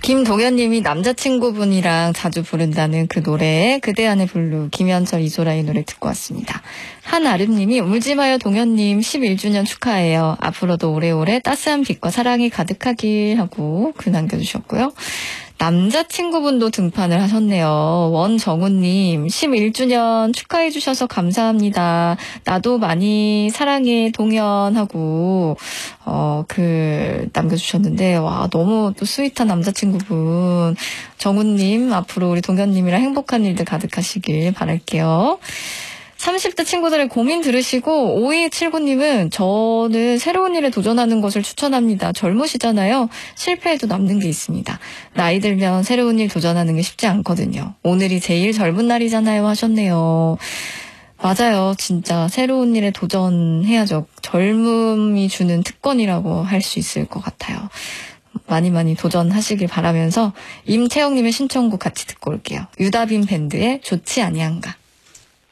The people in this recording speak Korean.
김동현님이 남자친구분이랑 자주 부른다는 그 노래 그대 안의 블루 김현철 이소라의 노래 듣고 왔습니다. 한아름님이 울지마요 동현님 11주년 축하해요. 앞으로도 오래오래 따스한 빛과 사랑이 가득하길 하고 글 남겨주셨고요. 남자친구분도 등판을 하셨네요. 원정우님 11주년 축하해 주셔서 감사합니다. 나도 많이 사랑해 동현하고 글 남겨주셨는데 와 너무 또 스윗한 남자친구분 정우님 앞으로 우리 동현님이랑 행복한 일들 가득하시길 바랄게요. 30대 친구들의 고민 들으시고 5279님은 저는 새로운 일에 도전하는 것을 추천합니다. 젊으시잖아요. 실패해도 남는 게 있습니다. 나이 들면 새로운 일 도전하는 게 쉽지 않거든요. 오늘이 제일 젊은 날이잖아요 하셨네요. 맞아요. 진짜 새로운 일에 도전해야죠. 젊음이 주는 특권이라고 할 수 있을 것 같아요. 많이 많이 도전하시길 바라면서 임태영님의 신청곡 같이 듣고 올게요. 유다빈 밴드의 좋지 아니한가.